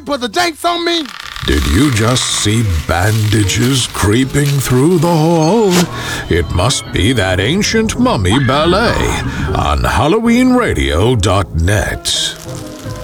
put the janks on me? Did you just see bandages creeping through the hall? It must be that ancient mummy ballet on HalloweenRadio.net.